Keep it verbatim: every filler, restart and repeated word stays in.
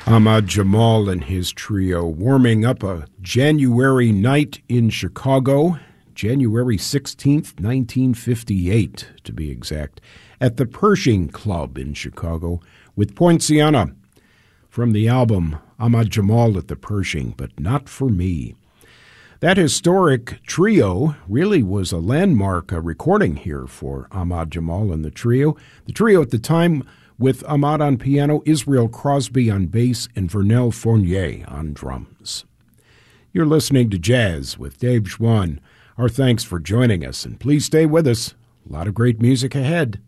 Ahmad Jamal and his trio warming up a January night in Chicago, January sixteenth, nineteen fifty-eight, to be exact, at the Pershing Club in Chicago with Poinciana from the album Ahmad Jamal at the Pershing, but Not For Me. That historic trio really was a landmark a recording here for Ahmad Jamal and the trio. The trio at the time with Ahmad on piano, Israel Crosby on bass, and Vernel Fournier on drums. You're listening to Jazz with Dave Schwann. Our thanks for joining us, and please stay with us. A lot of great music ahead.